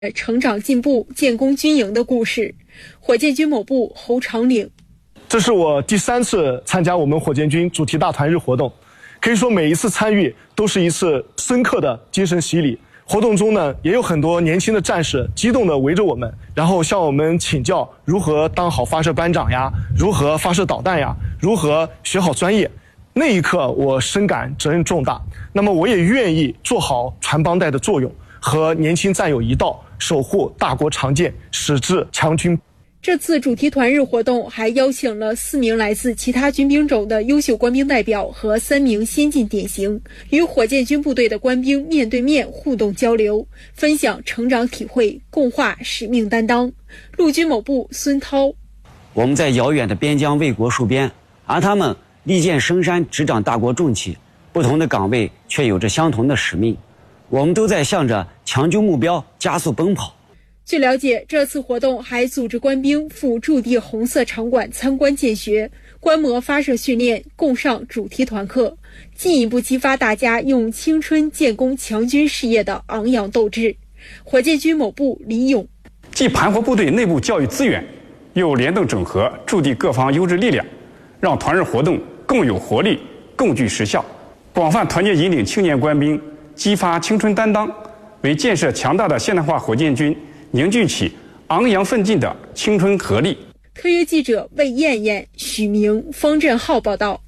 成长进步建功军营的故事。火箭军某部侯长岭。 这是我第3次参加我们火箭军主题大团日活动，可以说每一次参与都是一次深刻的精神洗礼。活动中呢，也有很多年轻的战士激动地围着我们，然后向我们请教如何当好发射班长呀，如何发射导弹呀，如何学好专业。那一刻我深感责任重大，那么我也愿意做好传帮带的作用，和年轻战友一道守护大国长健，矢志强军。 这次主题团日活动还邀请了4名来自其他军兵种的优秀官兵代表和3名先进典型，与火箭军部队的官兵面对面互动交流，分享成长体会，共话使命担当。陆军某部孙涛。 我们在遥远的边疆为国戍边，而他们利剑深山，执掌大国重器，不同的岗位却有着相同的使命。我们都在向着强军目标加速奔跑。 据了解，这次活动还组织官兵赴驻地红色场馆参观见学，观摩发射训练，共上主题团课，进一步激发大家用青春建功强军事业的昂扬斗志。火箭军某部李勇。 既盘活部队内部教育资源，又联动整合驻地各方优质力量，让团日活动更有活力，更具实效，广泛团结引领青年官兵，激发青春担当，为建设强大的现代化火箭军凝聚起昂扬奋进的青春活力。 特约记者魏艳艳、许明、方振浩报道。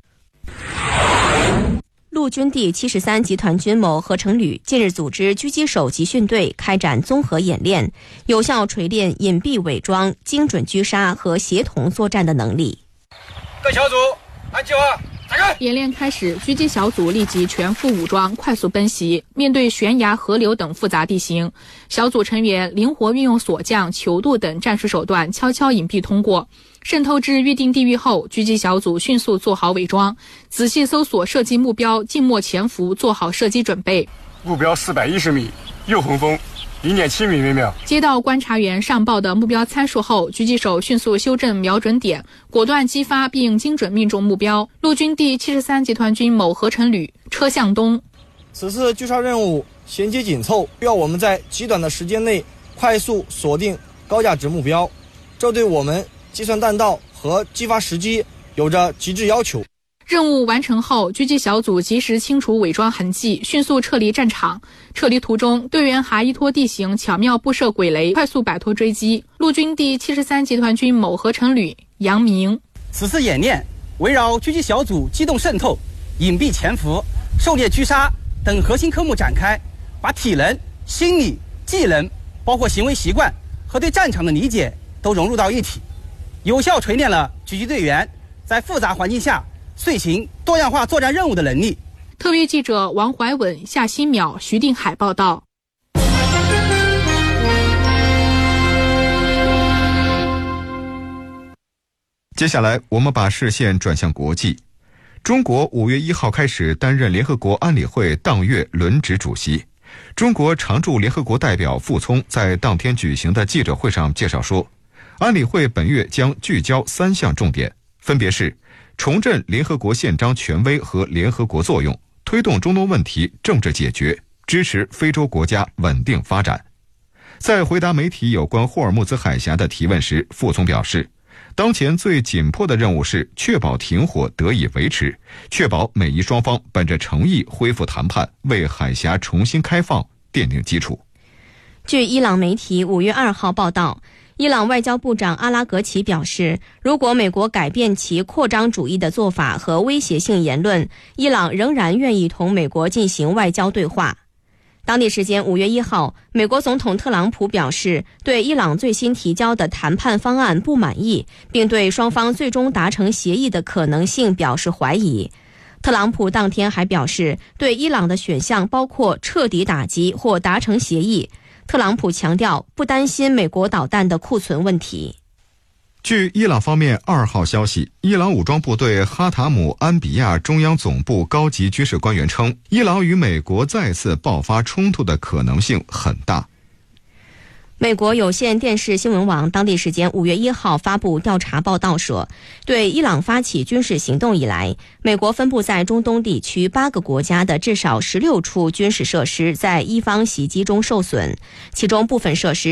陆军第73集团军某合成旅近日组织狙击手集训队开展综合演练，有效锤炼隐蔽伪装、精准狙杀和协同作战的能力。 各小组按计划展开。 演练开始，狙击小组立即全副武装，快速奔袭。面对悬崖、河流等复杂地形，小组成员灵活运用锁降、球渡等战术手段，悄悄隐蔽通过。渗透至预定地域后，狙击小组迅速做好伪装，仔细搜索射击目标，静默潜伏，做好射击准备。 目标410米，右横风，0.7米每秒。 接到观察员上报的目标参数后，狙击手迅速修正瞄准点，果断击发并精准命中目标。陆军第73集团军某合成旅车向东。 此次狙杀任务衔接紧凑，需要我们在极短的时间内快速锁定高价值目标，这对我们计算弹道和击发时机有着极致要求。 任务完成后，狙击小组及时清除伪装痕迹，迅速撤离战场。撤离途中，队员还依托地形巧妙布设鬼雷，快速摆脱追击。陆军第73集团军某合成旅杨明。 此次演练围绕狙击小组机动渗透、隐蔽潜伏、狩猎狙杀等核心科目展开，把体能、心理、技能，包括行为习惯和对战场的理解都融入到一体，有效锤炼了狙击队员在复杂环境下遂行多样化作战任务的能力。 特约记者王怀稳、夏新淼、徐定海报道。 接下来我们把视线转向国际。中国5月1号开始担任联合国安理会当月轮值主席。中国常驻联合国代表傅聪在当天举行的记者会上介绍说，安理会本月将聚焦3项重点，分别是重振联合国宪章权威和联合国作用，推动中东问题政治解决，支持非洲国家稳定发展。在回答媒体有关霍尔木兹海峡的提问时，傅聪表示，当前最紧迫的任务是确保停火得以维持，确保美伊双方本着诚意恢复谈判，为海峡重新开放奠定基础。 据伊朗媒体5月2号报道，伊朗外交部长阿拉格齐表示，如果美国改变其扩张主义的做法和威胁性言论，伊朗仍然愿意同美国进行外交对话。当地时间5月1号，美国总统特朗普表示对伊朗最新提交的谈判方案不满意，并对双方最终达成协议的可能性表示怀疑。特朗普当天还表示，对伊朗的选项包括彻底打击或达成协议。特朗普强调不担心美国导弹的库存问题。 据伊朗方面2号消息，伊朗武装部队哈塔姆安比亚中央总部高级军事官员称，伊朗与美国再次爆发冲突的可能性很大。 美国有线电视新闻网当地时间5月1号发布调查报道说，对伊朗发起军事行动以来，美国分布在中东地区8个国家的至少16处军事设施在伊方袭击中受损，其中部分设施